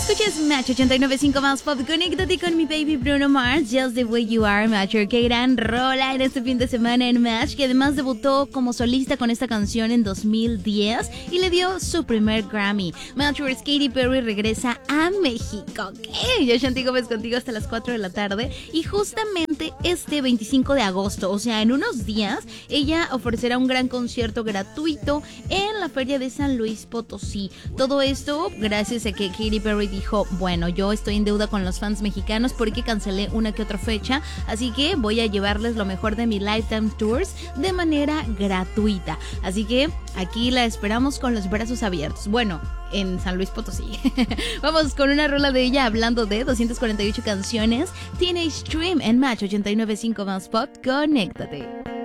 Escuchas Match 89.5 más pop. Conéctate con mi baby Bruno Mars, Just the Way You Are, Matcher. Qué gran rola en este fin de semana en Match, que además debutó como solista con esta canción en 2010 y le dio su primer Grammy. Matchers, Katy Perry regresa a México. ¿Qué? Yo, Shanti Gómez, contigo hasta las 4 de la tarde. Y justamente este 25 de agosto, o sea, en unos días, ella ofrecerá un gran concierto gratuito en la Feria de San Luis Potosí. Todo esto gracias a que Katy Perry dijo, bueno, yo estoy en deuda con los fans mexicanos porque cancelé una que otra fecha, así que voy a llevarles lo mejor de mi Lifetime Tours de manera gratuita. Así que aquí la esperamos con los brazos abiertos. Bueno, en San Luis Potosí. Vamos con una rola de ella hablando de 248 canciones. Teenage Dream en Match 89.5 más pop. Conéctate.